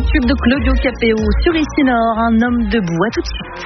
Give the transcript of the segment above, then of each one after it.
tube de Claudio Capéo sur Ici Nord, un homme debout. À tout de suite.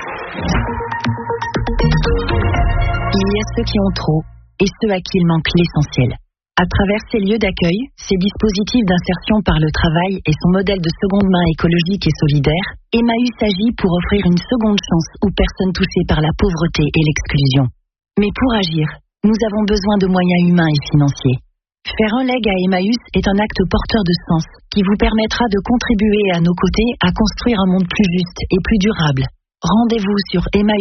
Il y a ceux qui ont trop et ceux à qui il manque l'essentiel. À travers ces lieux d'accueil, ces dispositifs d'insertion par le travail et son modèle de seconde main écologique et solidaire, Emmaüs agit pour offrir une seconde chance aux personnes touchées par la pauvreté et l'exclusion. Mais pour agir, nous avons besoin de moyens humains et financiers. Faire un leg à Emmaüs est un acte porteur de sens qui vous permettra de contribuer à nos côtés à construire un monde plus juste et plus durable. Rendez-vous sur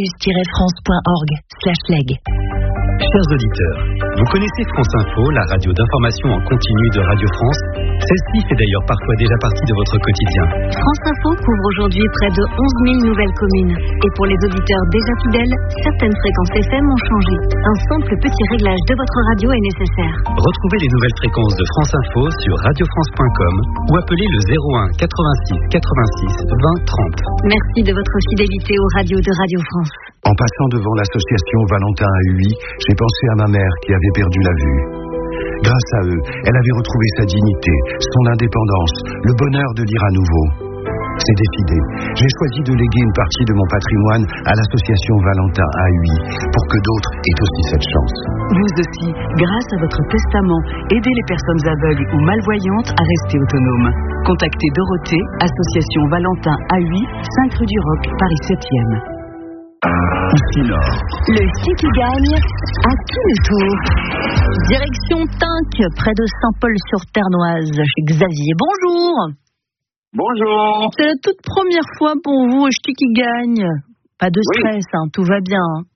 emmaüs-france.org/leg. Chers auditeurs, vous connaissez France Info, la radio d'information en continu de Radio France. Celle-ci fait d'ailleurs parfois déjà partie de votre quotidien. France Info couvre aujourd'hui près de 11 000 nouvelles communes. Et pour les auditeurs déjà fidèles, certaines fréquences FM ont changé. Un simple petit réglage de votre radio est nécessaire. Retrouvez les nouvelles fréquences de France Info sur radiofrance.com ou appelez le 01 86 86 20 30. Merci de votre fidélité aux radios de Radio France. En passant devant l'association Valentin à UI, j'ai pensé à ma mère qui avait perdu la vue. Grâce à eux, elle avait retrouvé sa dignité, son indépendance, le bonheur de lire à nouveau. C'est décidé. J'ai choisi de léguer une partie de mon patrimoine à l'association Valentin à UI pour que d'autres aient aussi cette chance. Vous aussi, grâce à votre testament, aidez les personnes aveugles ou malvoyantes à rester autonomes. Contactez Dorothée, association Valentin à UI, 5 rue du Roc, Paris 7e. Ici Nord. Le ski qui gagne, à qui le tour? Direction Tinques, près de Saint-Paul-sur-Ternoise, chez Xavier. Bonjour. Bonjour. C'est la toute première fois pour vous au ski qui gagne. Pas de stress, hein, tout va bien. Hein.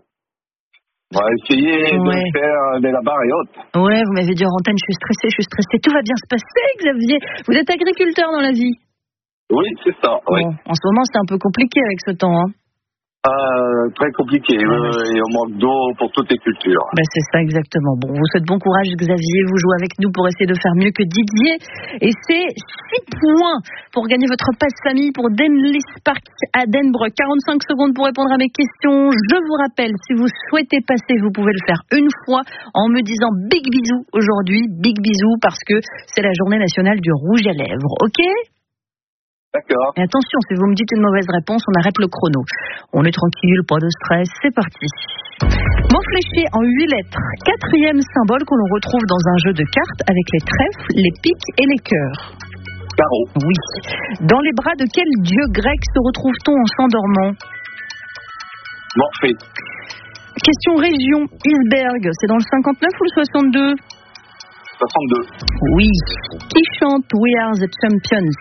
On va essayer de faire de la barre et haute. Ouais, vous m'avez dit en antenne, je suis stressé. Tout va bien se passer, Xavier. Vous êtes agriculteur dans la vie? Oui, c'est ça. Oui. Bon, en ce moment, c'est un peu compliqué avec ce temps, hein. Très compliqué, et on manque d'eau pour toutes les cultures. Ben c'est ça exactement. Bon, vous souhaite bon courage Xavier, vous jouez avec nous pour essayer de faire mieux que Didier. Et c'est 6 points pour gagner votre passe famille pour Denlis Park à Denbrook. 45 secondes pour répondre à mes questions. Je vous rappelle, si vous souhaitez passer, vous pouvez le faire une fois en me disant big bisous aujourd'hui. Big bisous parce que c'est la journée nationale du rouge à lèvres, ok ? D'accord. Et attention, si vous me dites une mauvaise réponse, on arrête le chrono. On est tranquille, pas de stress, c'est parti. Mot fléché en 8 lettres. 4e symbole qu'on retrouve dans un jeu de cartes avec les trèfles, les piques et les cœurs. Carreau. Oui. Dans les bras de quel dieu grec se retrouve-t-on en s'endormant? Morphée. Question région. Isberg, c'est dans le 59 ou le 62? 62. Oui. Qui chante We Are the Champions?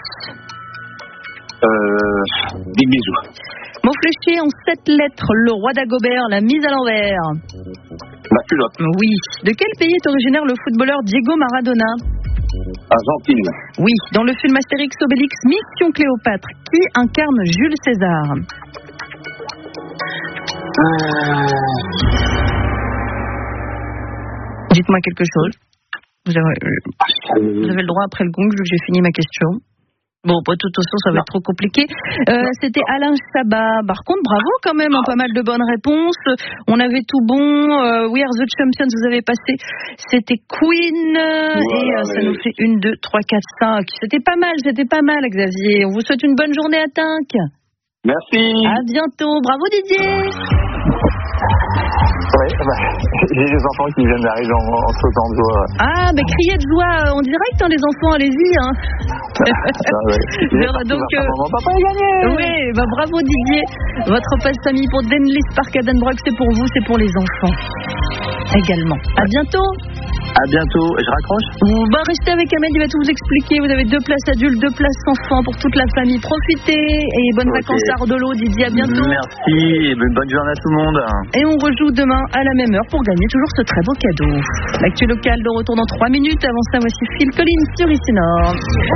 Big bisous. Mot fléché en 7 lettres, le roi d'Agobert, la mise à l'envers. La culotte. Oui. De quel pays est originaire le footballeur Diego Maradona? Argentine. Oui. Dans le film Astérix Obélix, Mission Cléopâtre, qui incarne Jules César? Dites-moi quelque chose. Vous avez le droit après le gong, vu que j'ai fini ma question. Bon, de toute façon, ça va être trop compliqué. C'était Alain Chabat. Par contre, bravo quand même, pas mal de bonnes réponses. On avait tout bon. We Are the Champions, vous avez passé. C'était Queen. Voilà, et ça nous fait 1, 2, 3, 4, 5. C'était pas mal, Xavier. On vous souhaite une bonne journée à Tinques. Merci. À bientôt. Bravo, Didier. Ouais, j'ai des enfants qui viennent d'arriver en sautant de joie. Ah, criez de joie en direct, hein, les enfants, allez-y. Hein. Donc, mon papa a gagné. Oui, bravo Didier. Votre passe famille pour Denlis Park à Denbrook, c'est pour vous, c'est pour les enfants également. À bientôt. À bientôt. Je raccroche? Restez avec Amel, il va tout vous expliquer. Vous avez 2 places adultes, 2 places enfants pour toute la famille. Profitez et bonnes vacances à Ardolo. Didier, à bientôt. Merci et bonne journée à tout le monde. Et on rejoue demain à la même heure pour gagner toujours ce très beau cadeau. L'actu locale de retour dans 3 minutes. Avant ça, voici Phil Collins sur Ici Nord.